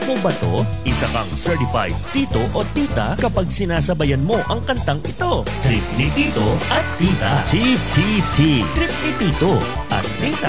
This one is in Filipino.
mo ba to? Isa kang certified tito o tita kapag sinasabayan mo ang kantang ito. Trip ni Tito at Tita. TTT. Trip ni Tito at Tita.